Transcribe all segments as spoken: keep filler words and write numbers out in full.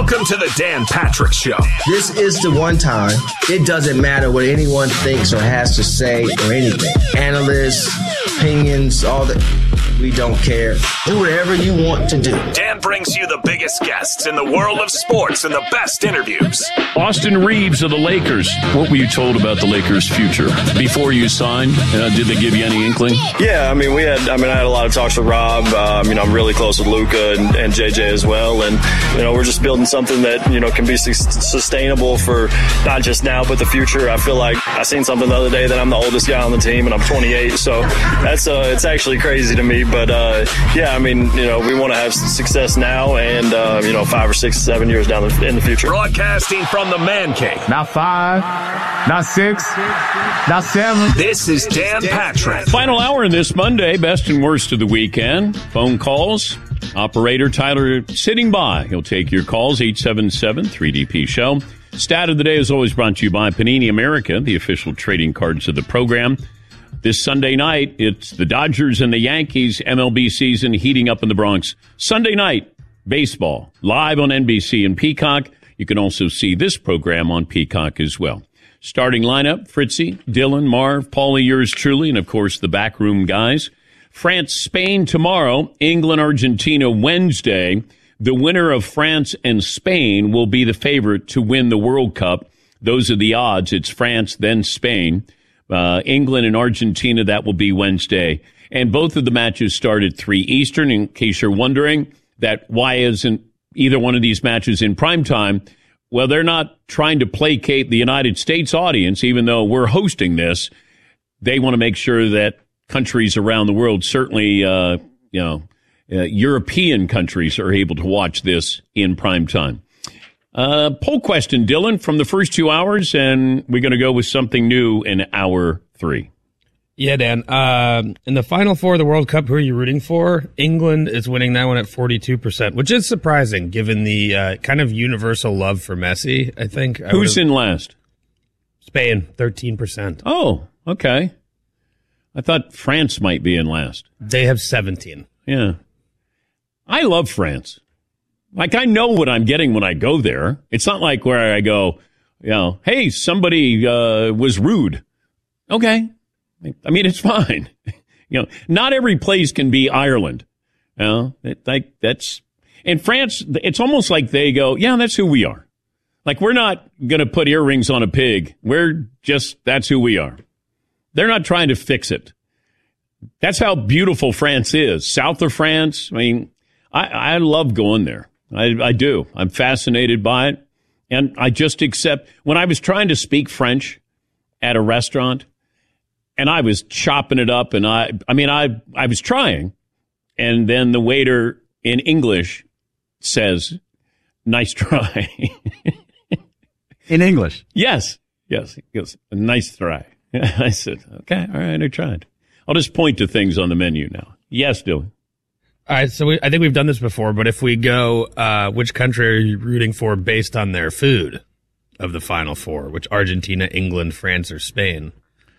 Welcome to the Dan Patrick Show. This is the one time it doesn't matter what anyone thinks or has to say or anything. Analysts, opinions, all that. We don't care. Do whatever you want to do. Dan brings you the biggest guests in the world of sports and the best interviews. Austin Reeves of the Lakers. What were you told about the Lakers' future before you signed? Uh, did they give you any inkling? Yeah, I mean, we had. I mean, I had a lot of talks with Rob. Um, you know, I'm really close with Luka and, and J J as well, and you know, we're just building something that you know can be su- sustainable for not just now but the future. I feel like I seen something the other day that I'm the oldest guy on the team, and I'm twenty-eight. So that's uh, it's actually crazy to me. But uh, yeah, I mean, you know, we want to have success now, and uh, you know, five or six, seven years down the, in the future. Broadcasting from the Man Cave. Not five, not six, not seven. This is Dan Patrick. Final hour in this Monday, best and worst of the weekend. Phone calls. Operator Tyler sitting by. He'll take your calls, eight seven seven, three D P show. Stat of the day is always brought to you by Panini America, the official trading cards of the program. This Sunday night, it's the Dodgers and the Yankees M L B season heating up in the Bronx. Sunday night, baseball, live on N B C and Peacock. You can also see this program on Peacock as well. Starting lineup, Fritzy, Dylan, Marv, Paulie, yours truly, and of course the backroom guys. France, Spain tomorrow, England, Argentina Wednesday. The winner of France and Spain will be the favorite to win the World Cup. Those are the odds. It's France, then Spain. Uh, England and Argentina, that will be Wednesday. And both of the matches start at three Eastern, in case you're wondering that why isn't either one of these matches in prime time. Well, they're not trying to placate the United States audience, even though we're hosting this. They want to make sure that countries around the world, certainly, uh, you know, uh, European countries are able to watch this in prime time. Uh, poll question, Dylan, from the first two hours, and we're going to go with something new in hour three. Yeah, Dan. Uh, in the Final Four of the World Cup, who are you rooting for? England is winning that one at forty-two percent, which is surprising given the uh, kind of universal love for Messi, I think. I Who's in last? Spain, thirteen percent. Oh, okay. I thought France might be in last. They have seventeen. Yeah. I love France. Like, I know what I'm getting when I go there. It's not like where I go, you know, hey, somebody uh, was rude. Okay. I mean, it's fine. You know, not every place can be Ireland. You know, it, like that's in France. It's almost like they go, yeah, that's who we are. Like, we're not going to put earrings on a pig. We're just, that's who we are. They're not trying to fix it. That's how beautiful France is. South of France. I mean, I, I love going there. I, I do. I'm fascinated by it. And I just accept, when I was trying to speak French at a restaurant, and I was chopping it up, and I, I mean, I, I was trying, and then the waiter in English says, nice try. In English? Yes. Yes. He goes, nice try. I said, okay, all right, I tried. I'll just point to things on the menu now. Yes, Dylan. All right, so we, I think we've done this before, but if we go, uh, which country are you rooting for based on their food of the Final Four? Which Argentina, England, France, or Spain?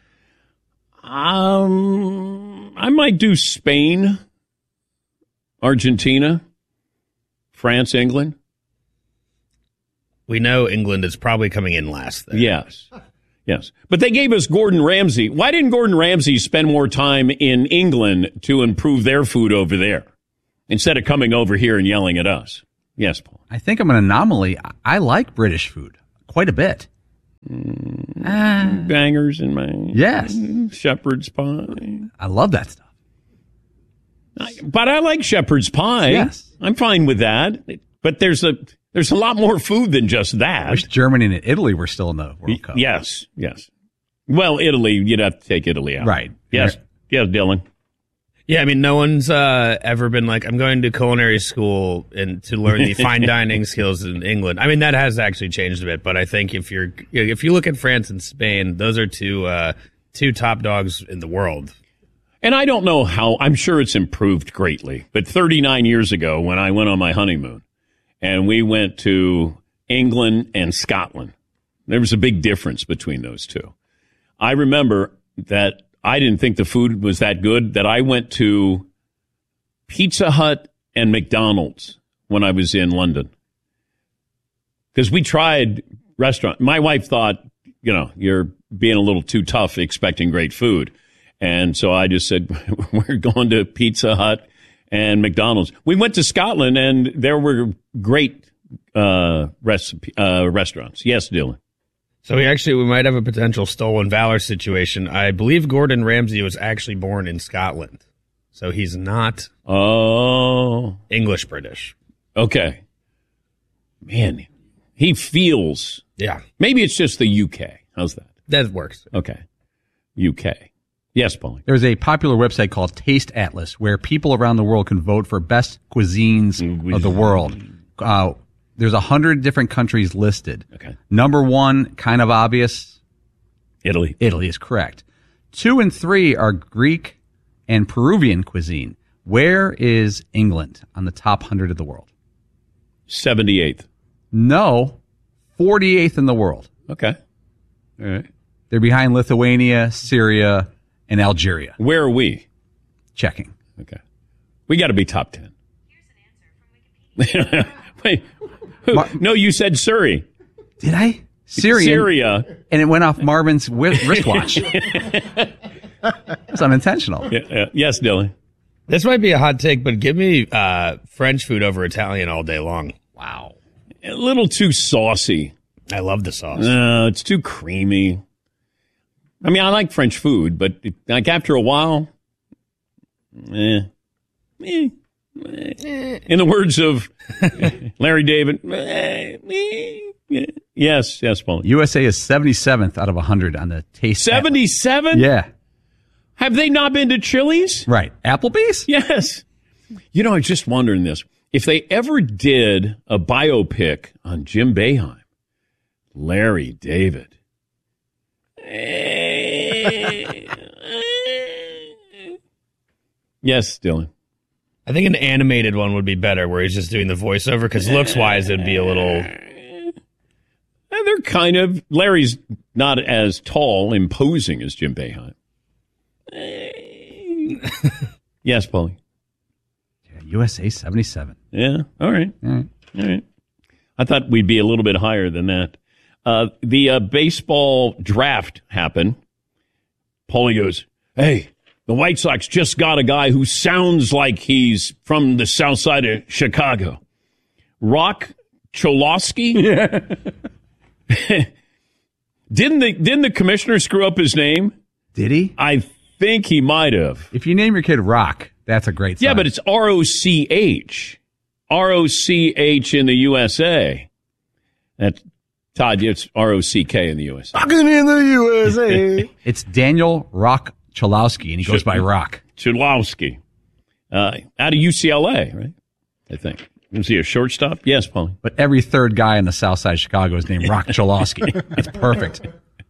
Um, I might do Spain, Argentina, France, England. We know England is probably coming in last there. Yes. Yes. But they gave us Gordon Ramsay. Why didn't Gordon Ramsay spend more time in England to improve their food over there instead of coming over here and yelling at us? Yes, Paul. I think I'm an anomaly. I like British food quite a bit. Mm, uh, bangers in my yes, shepherd's pie. I love that stuff. I, but I like shepherd's pie. Yes, I'm fine with that. But there's a there's a lot more food than just that. I wish Germany and Italy were still in the World Cup. Yes, yes. Well, Italy, you'd have to take Italy out. Right. Yes, yes, Dylan. Yeah, I mean, no one's uh, ever been like, I'm going to culinary school and to learn the fine dining skills in England. I mean, that has actually changed a bit, but I think if you're if you look at France and Spain, those are two uh, two top dogs in the world. And I don't know how, I'm sure it's improved greatly, but thirty-nine years ago when I went on my honeymoon and we went to England and Scotland, there was a big difference between those two. I remember that I didn't think the food was that good, that I went to Pizza Hut and McDonald's when I was in London. Because we tried restaurant. My wife thought, you know, you're being a little too tough expecting great food. And so I just said, we're going to Pizza Hut and McDonald's. We went to Scotland, and there were great uh, recipe, uh, restaurants. Yes, Dylan. So we actually, we might have a potential stolen valor situation. I believe Gordon Ramsay was actually born in Scotland. So he's not oh English-British. Okay. Man, he feels. Yeah. Maybe it's just the U K. How's that? That works. Okay. U K. Yes, Paulie. There's a popular website called Taste Atlas where people around the world can vote for best cuisines Cuisine. of the world. Uh, there's a hundred different countries listed. Okay. Number one, kind of obvious. Italy. Italy is correct. Two and three are Greek and Peruvian cuisine. Where is England on the top hundred of the world? seventy-eighth. No, forty-eighth in the world. Okay. All right. They're behind Lithuania, Syria, and Algeria. Where are we? Checking. Okay. We got to be top ten. Here's an answer from Wikipedia. Wait. Who? Mar- no, you said Surrey. Did I? Syria. Syria. And it went off Marvin's wi- wristwatch. It's unintentional. Yeah, uh, yes, Dylan. This might be a hot take, but give me uh, French food over Italian all day long. Wow. A little too saucy. I love the sauce. No, it's too creamy. I mean, I like French food, but it, like after a while, eh, eh, eh. In the words of Larry David, eh, eh. yes, yes, Paul. U S A is seventy-seventh out of one hundred on the taste. seventy-seven? Yeah. Have they not been to Chili's? Right. Applebee's? Yes. You know, I was just wondering this. If they ever did a biopic on Jim Boeheim, Larry David. Yes, Dylan. I think an animated one would be better where he's just doing the voiceover because looks-wise it'd be a little... And they're kind of... Larry's not as tall, imposing as Jim Boeheim. Yes, Paulie. Yeah, U S A seventy-seven. Yeah, all right. All right. All right. I thought we'd be a little bit higher than that. Uh, the uh, baseball draft happened. Paulie goes, hey, the White Sox just got a guy who sounds like he's from the south side of Chicago. Rock Cholowski? Yeah. didn't, the, didn't the commissioner screw up his name? Did he? I think he might have. If you name your kid Rock, that's a great sign. Yeah, but it's R O C H. R O C H in the U S A. That's, Todd, it's R O C K in the U S A. Rockin' in the U S A. It's Daniel Rock Cholowski, and he goes Ch- by Rock. Cholowski. Uh, out of U C L A, right? I think. Is he a shortstop? Yes, Paulie. But every third guy on the south side of Chicago is named Rock Cholowski. It's perfect.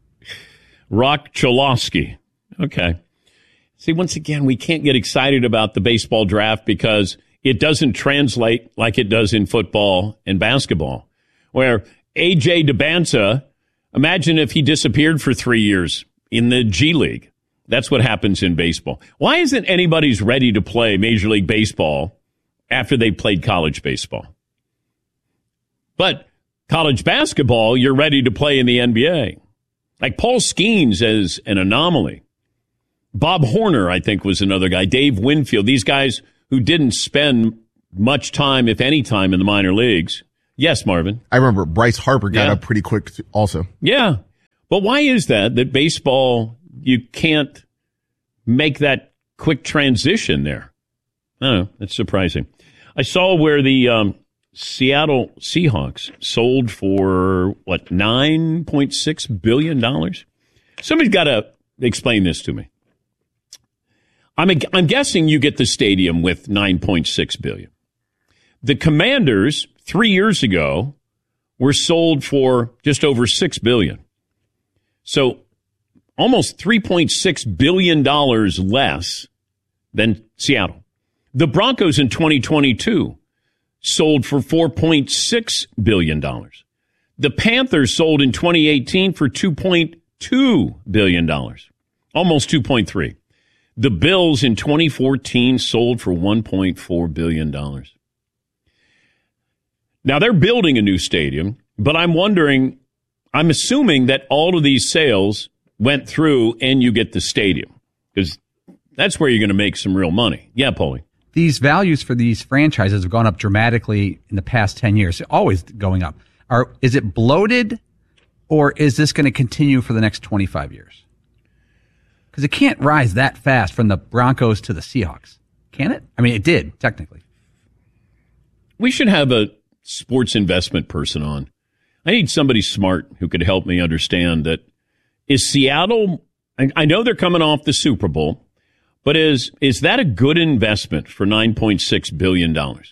Rock Cholowski. Okay. See, once again, we can't get excited about the baseball draft because it doesn't translate like it does in football and basketball, where A J DeBanza, imagine if he disappeared for three years in the G League. That's what happens in baseball. Why isn't anybody's ready to play Major League Baseball after they played college baseball? But college basketball, you're ready to play in the N B A. Like Paul Skeens as an anomaly. Bob Horner, I think, was another guy. Dave Winfield, these guys who didn't spend much time, if any time, in the minor leagues. Yes, Marvin. I remember Bryce Harper got Yeah. up pretty quick also. Yeah. But why is that, that baseball, you can't make that quick transition there? I don't know. That's surprising. I saw where the um, Seattle Seahawks sold for, what, nine point six billion dollars? Somebody's got to explain this to me. I'm, I'm guessing you get the stadium with nine point six billion dollars. The Commanders, three years ago, were sold for just over six billion dollars. So almost three point six billion dollars less than Seattle. The Broncos in twenty twenty-two sold for four point six billion dollars. The Panthers sold in twenty eighteen for two point two billion dollars, almost two point three. The Bills in twenty fourteen sold for one point four billion dollars. Now, they're building a new stadium. But I'm wondering, I'm assuming that all of these sales went through and you get the stadium, because that's where you're going to make some real money. Yeah, Paulie. These values for these franchises have gone up dramatically in the past ten years, always going up. Are, is it bloated, or is this going to continue for the next twenty-five years? Because it can't rise that fast from the Broncos to the Seahawks. Can it? I mean, it did, technically. We should have a sports investment person on. I need somebody smart who could help me understand that. Is Seattle, I know they're coming off the Super Bowl, but is is that a good investment for nine point six billion dollars?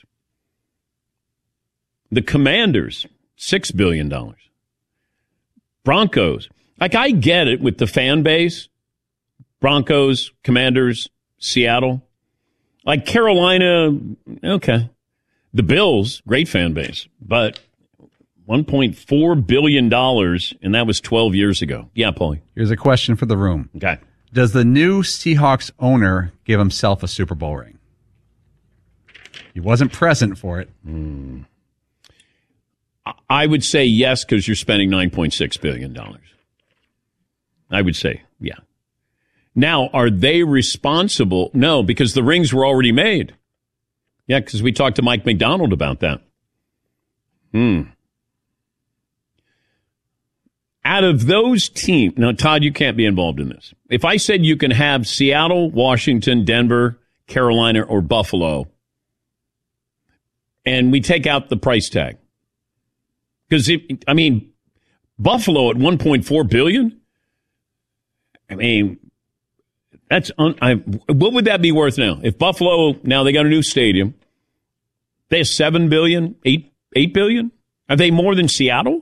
The Commanders, six billion dollars. Broncos, like I get it with the fan base. Broncos, Commanders, Seattle. Like Carolina, okay. The Bills, great fan base, but one point four billion dollars, and that was twelve years ago. Yeah, Paulie. Here's a question for the room. Okay. Does the new Seahawks owner give himself a Super Bowl ring? He wasn't present for it. Mm. I would say yes, because you're spending nine point six billion dollars. I would say, yeah. Now, are they responsible? No, because the rings were already made. Yeah, because we talked to Mike McDonald about that. Hmm. Out of those teams, now, Todd, you can't be involved in this. If I said you can have Seattle, Washington, Denver, Carolina, or Buffalo, and we take out the price tag, because, I mean, Buffalo at one point four billion dollars, I mean, that's un, I, what would that be worth now? If Buffalo, now they got a new stadium, they have seven billion dollars, eight, eight billion dollars? Are they more than Seattle?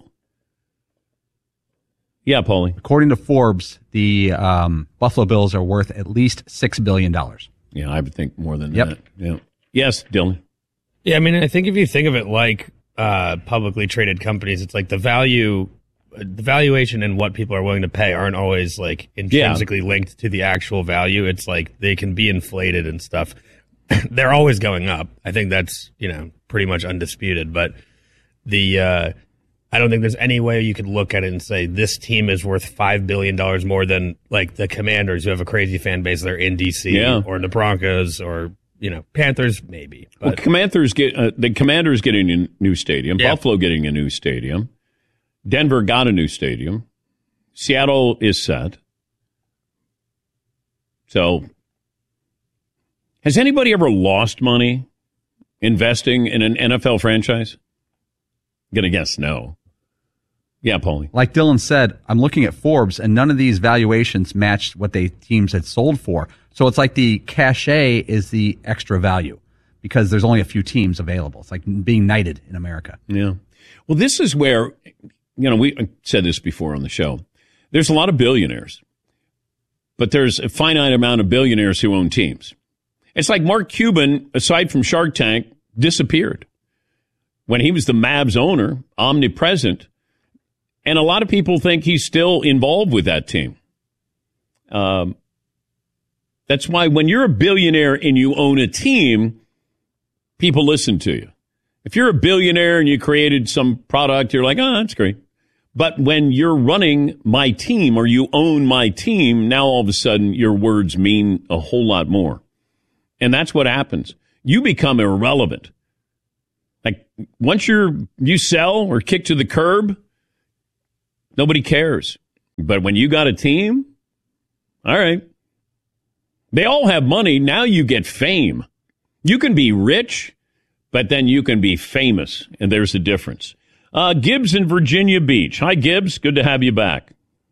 Yeah, Paulie. According to Forbes, the um, Buffalo Bills are worth at least six billion dollars. Yeah, I would think more than yep. that. Yeah. Yes, Dylan. Yeah, I mean, I think if you think of it like uh, publicly traded companies, it's like the value, the valuation and what people are willing to pay aren't always like intrinsically yeah. linked to the actual value. It's like they can be inflated and stuff. They're always going up. I think that's, you know, pretty much undisputed. But the uh, I don't think there's any way you could look at it and say this team is worth five billion dollars more than like the Commanders, who have a crazy fan base. They're in D C yeah. or the Broncos or, you know, Panthers, maybe. But. Well, Commanders get uh, the Commanders getting a new stadium. Yeah. Buffalo getting a new stadium. Denver got a new stadium. Seattle is set. So, has anybody ever lost money investing in an N F L franchise? I'm gonna guess no. Yeah, Paulie. Like Dylan said, I'm looking at Forbes, and none of these valuations matched what they teams had sold for. So it's like the cachet is the extra value because there's only a few teams available. It's like being knighted in America. Yeah. Well, this is where, you know, we said this before on the show. There's a lot of billionaires, but there's a finite amount of billionaires who own teams. It's like Mark Cuban, aside from Shark Tank, disappeared. When he was the Mavs owner, omnipresent, and a lot of people think he's still involved with that team. Um, that's why when you're a billionaire and you own a team, people listen to you. If you're a billionaire and you created some product, you're like, oh, that's great. But when you're running my team or you own my team, now all of a sudden your words mean a whole lot more. And that's what happens. You become irrelevant. Like once you're, you sell or kick to the curb, nobody cares. But when you got a team, all right. They all have money. Now you get fame. You can be rich, but then you can be famous. And there's a difference. Uh, Gibbs in Virginia Beach. Hi, Gibbs. Good to have you back.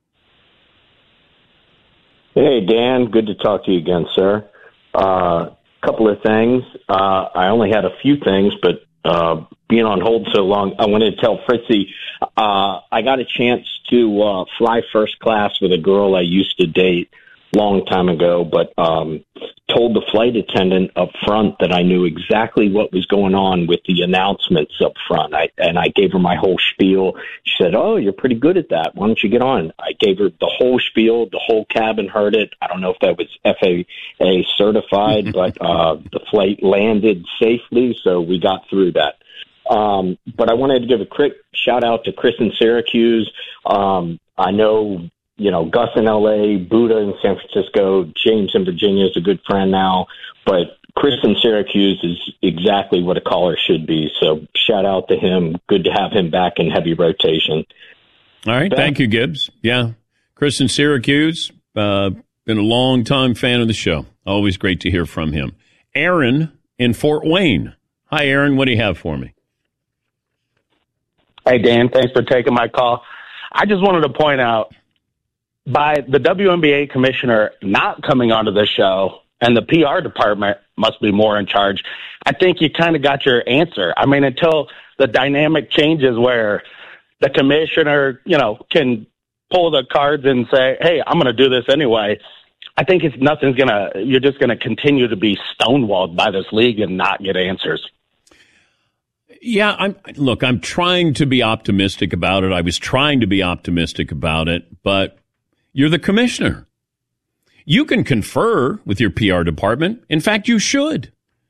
Hey, Dan. Good to talk to you again, sir. A uh, couple of things. Uh, I only had a few things, but uh, being on hold so long, I wanted to tell Fritzy, uh, I got a chance to uh, fly first class with a girl I used to date long time ago, but um, told the flight attendant up front that I knew exactly what was going on with the announcements up front. I, and I gave her my whole spiel. She said, oh, you're pretty good at that. Why don't you get on? I gave her the whole spiel. The whole cabin heard it. I don't know if that was F A A certified, but uh, the flight landed safely, so we got through that. Um, but I wanted to give a quick shout out to Chris in Syracuse. Um, I know, you know, Gus in L A, Buddha in San Francisco, James in Virginia is a good friend now, but Chris in Syracuse is exactly what a caller should be. So shout out to him. Good to have him back in heavy rotation. All right. Ben? Thank you, Gibbs. Yeah. Chris in Syracuse, uh, been a long time fan of the show. Always great to hear from him. Aaron in Fort Wayne. Hi, Aaron. What do you have for me? Hey, Dan. Thanks for taking my call. I just wanted to point out, by the W N B A commissioner not coming onto the show, and the P R department must be more in charge, I think you kind of got your answer. I mean, until the dynamic changes where the commissioner, you know, can pull the cards and say, hey, I'm going to do this anyway, I think it's nothing's going to, you're just going to continue to be stonewalled by this league and not get answers. Yeah, I'm look, I'm trying to be optimistic about it. I was trying to be optimistic about it, but you're the commissioner. You can confer with your P R department. In fact, you should.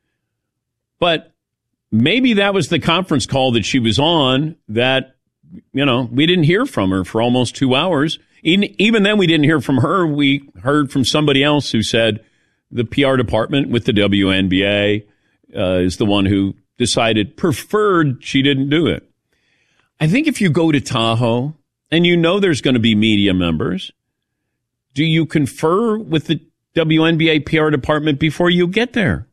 But maybe that was the conference call that she was on that, you know, we didn't hear from her for almost two hours. Even, even then, we didn't hear from her. We heard from somebody else who said the P R department with the W N B A uh, is the one who decided, preferred she didn't do it. I think if you go to Tahoe and you know there's going to be media members, do you confer with the W N B A P R department before you get there?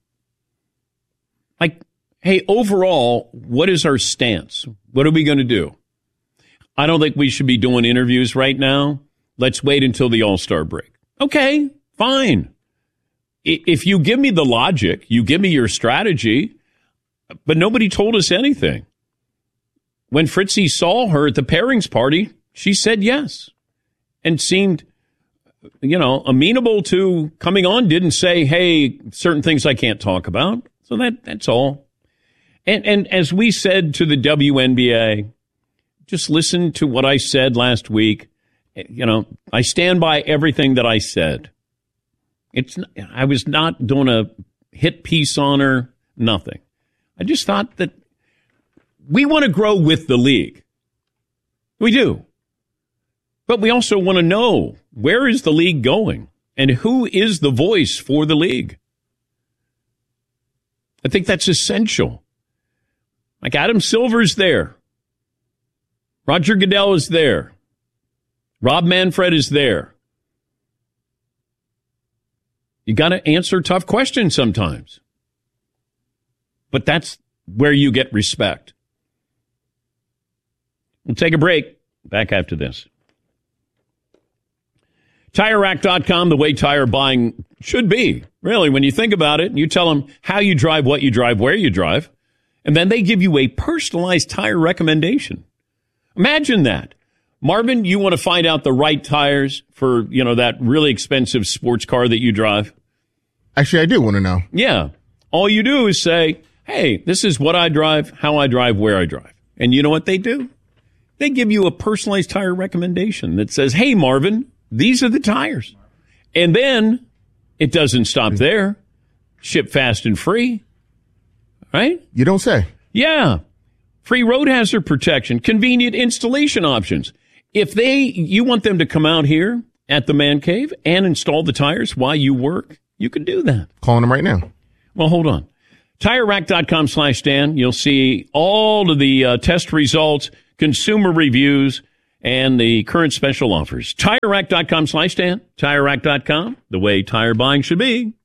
Like, hey, overall, what is our stance? What are we going to do? I don't think we should be doing interviews right now. Let's wait until the All-Star break. Okay, fine. If you give me the logic, you give me your strategy, but nobody told us anything. When Fritzy saw her at the pairings party, she said yes and seemed, you know, amenable to coming on, didn't say, hey, certain things I can't talk about. So that that's all. And and as we said to the W N B A, just listen to what I said last week. You know, I stand by everything that I said. It's I was not doing a hit piece on her, nothing. I just thought that we want to grow with the league. We do. But we also want to know, where is the league going and who is the voice for the league? I think that's essential. Like Adam Silver's there. Roger Goodell is there. Rob Manfred is there. You got to answer tough questions sometimes. But that's where you get respect. We'll take a break. Back after this. Tire Rack dot com, the way tire buying should be. Really, when you think about it, you tell them how you drive, what you drive, where you drive, and then they give you a personalized tire recommendation. Imagine that. Marvin, you want to find out the right tires for, you know, that really expensive sports car that you drive? Actually, I do want to know. Yeah. All you do is say, hey, this is what I drive, how I drive, where I drive. And you know what they do? They give you a personalized tire recommendation that says, hey, Marvin, these are the tires. And then it doesn't stop there. Ship fast and free. Right? You don't say. Yeah. Free road hazard protection, convenient installation options. If they, you want them to come out here at the Man Cave and install the tires while you work, you can do that. Calling them right now. Well, hold on. Tire Rack dot com slash Dan. You'll see all of the uh, test results, consumer reviews, and the current special offers. Tire Rack dot com slash Dan. Tire Rack dot com, the way tire buying should be.